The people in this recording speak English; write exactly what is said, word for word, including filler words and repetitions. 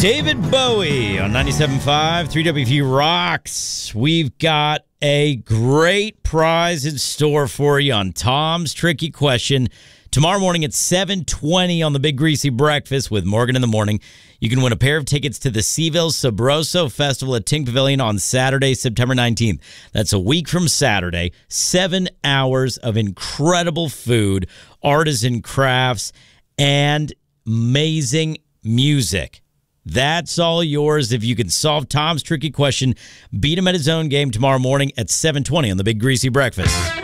David Bowie on ninety-seven point five, three W P Rocks. We've got a great prize in store for you on Tom's Tricky Question. Tomorrow morning at seven twenty on the Big Greasy Breakfast with Morgan in the Morning. You can win a pair of tickets to the Seaville Sabroso Festival at Tink Pavilion on Saturday, September nineteenth. That's a week from Saturday. Seven hours of incredible food, artisan crafts, and amazing music. That's all yours if you can solve Tom's Tricky Question. Beat him at his own game tomorrow morning at seven twenty on the Big Greasy Breakfast.